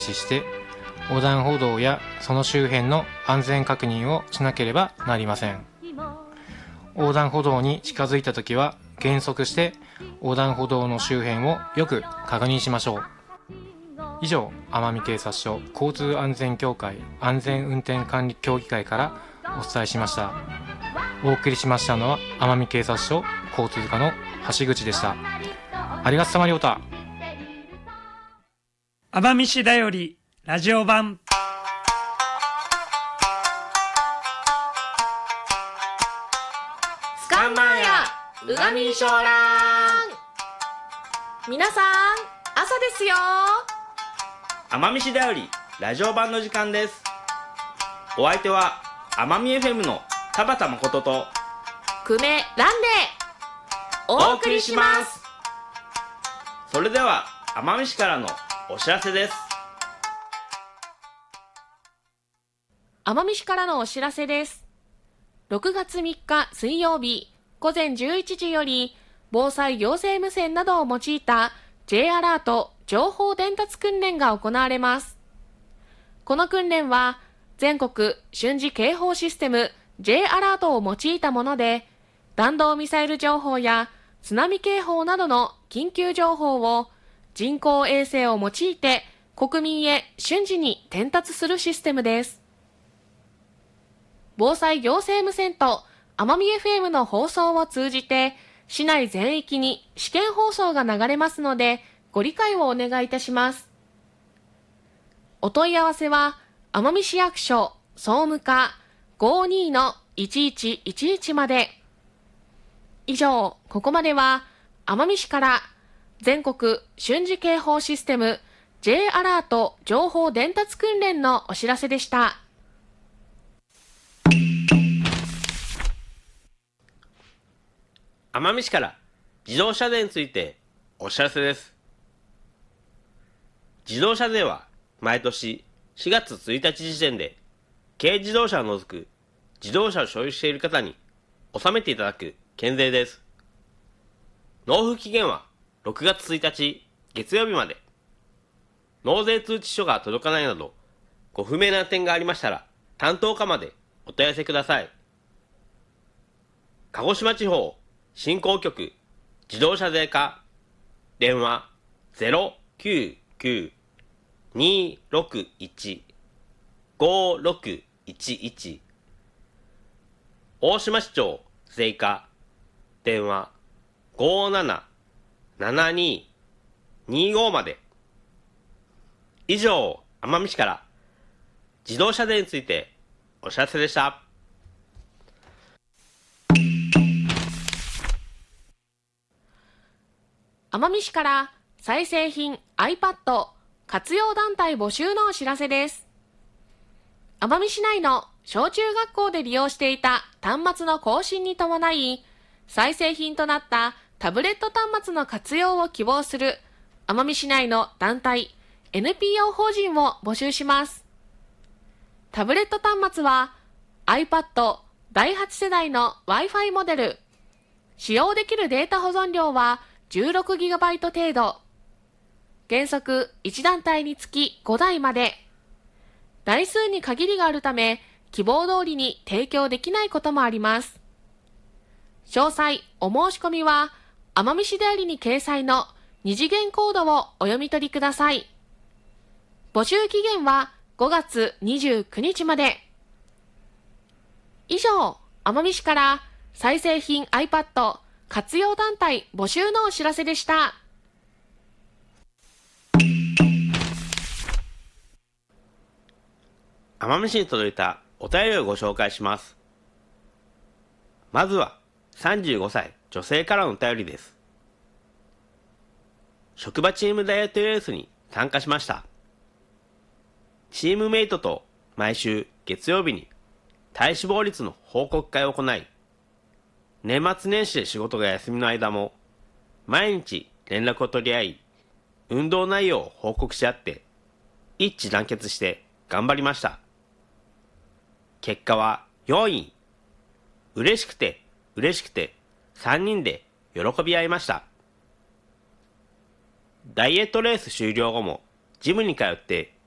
止して横断歩道やその周辺の安全確認をしなければなりません。横断歩道に近づいたときは減速して横断歩道の周辺をよく確認しましょう。以上、奄美警察署交通安全協会安全運転管理協議会からお伝えしました。お送りしましたのは奄美警察署交通課の橋口でした。ありがとうさまりょうた。 奄美市だよりラジオ版。 スカンマンやうがみしょうらん。皆さん朝ですよ。 奄美市だよりラジオ版の時間です。お相手は奄美 FM の田畑誠と久米ランでお送りします。 それでは奄美市からのお知らせです。 奄美市からのお知らせです。6月3日水曜日午前11時より防災行政無線などを用いた J アラート情報伝達訓練が行われます。この訓練は全国瞬時警報システム J アラートを用いたもので、弾道ミサイル情報や津波警報などの緊急情報を人工衛星を用いて国民へ瞬時に伝達するシステムです。防災行政無線と奄美 FM の放送を通じて市内全域に試験放送が流れますのでご理解をお願いいたします。お問い合わせは奄美市役所総務課 52-1111 まで。以上、ここまでは奄美市から全国瞬時警報システム J アラート情報伝達訓練のお知らせでした。 奄美市から自動車税についてお知らせです。自動車税は毎年4月1日時点で軽自動車を除く自動車を所有している方に納めていただく県税です。納付期限は6月1日月曜日まで。納税通知書が届かないなどご不明な点がありましたら担当課までお問い合わせください。鹿児島地方振興局自動車税課電話 099-261-5611 大島市長税課電話 577225 まで。以上、奄美市から自動車税についてお知らせでした。 奄美市から再生品 iPad 活用団体募集のお知らせです。奄美市内の小中学校で利用していた端末の更新に伴い、再生品となったタブレット端末の活用を希望する奄美市内の団体 NPO 法人を募集します。タブレット端末は iPad 第8世代の Wi-Fi モデル。使用できるデータ保存量は 16GB 程度。原則1団体につき5台まで。台数に限りがあるため、希望通りに提供できないこともあります。詳細お申し込みは、奄美市代理に掲載の二次元コードをお読み取りください。募集期限は5月29日まで。以上、奄美市から再生品 iPad 活用団体募集のお知らせでした。 奄美市に届いたお便りをご紹介します。まずは35歳女性からのお便りです。職場チームダイエットレースに参加しました。チームメイトと毎週月曜日に体脂肪率の報告会を行い、年末年始で仕事が休みの間も毎日連絡を取り合い、運動内容を報告し合って一致団結して頑張りました。結果は4位。嬉しくて3人で喜び合いました。ダイエットレース終了後もジムに通って